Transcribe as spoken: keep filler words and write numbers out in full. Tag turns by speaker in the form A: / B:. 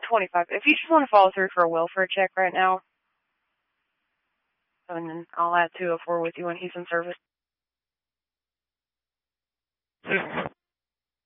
A: twenty-five. If you just want to follow through for a welfare check right now, and then I'll add two oh four with you when he's in service.